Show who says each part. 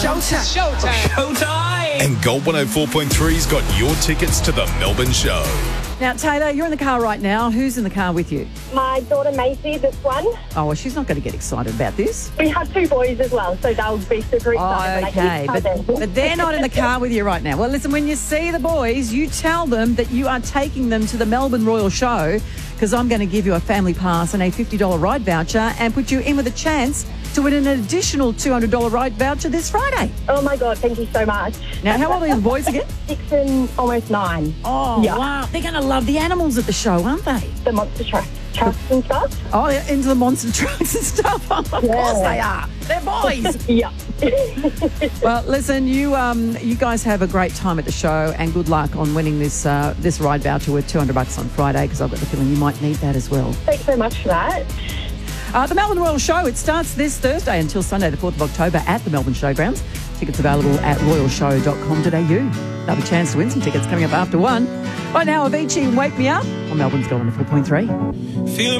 Speaker 1: Showtime.
Speaker 2: And Gold 104.3's got your tickets to the Melbourne show.
Speaker 3: Now, Taylor, you're in the car right now. Who's in the car with you?
Speaker 4: My daughter Macy, this one.
Speaker 3: Oh, well, she's not going to get excited about this.
Speaker 4: We have 2 boys as well, so they'll be super excited.
Speaker 3: Okay, but they're not in the car with you right now. Well, listen, when you see the boys, you tell them that you are taking them to the Melbourne Royal Show, because I'm going to give you a family pass and a $50 ride voucher and put you in with a chance to win an additional $200 ride voucher this Friday.
Speaker 4: Oh, my God, thank you so much.
Speaker 3: Now, how old are the boys again?
Speaker 4: 6 and almost 9.
Speaker 3: Oh,
Speaker 4: yeah.
Speaker 3: Wow. They're going to love the animals at the show, aren't they?
Speaker 4: The monster trucks and stuff.
Speaker 3: Oh, they're into the monster trucks and stuff. Of course they are. They're boys.
Speaker 4: Yeah.
Speaker 3: Well, listen, you guys have a great time at the show and good luck on winning this ride voucher worth $200 on Friday, because I've got the feeling you might need that as well.
Speaker 4: Thanks so much for that.
Speaker 3: The Melbourne Royal Show, it starts this Thursday until Sunday, the 4th of October at the Melbourne Showgrounds. Tickets available at royalshow.com.au. Another chance to win some tickets coming up after 1. Right now, Avicii, Wake Me Up on Melbourne's Gold 104.3.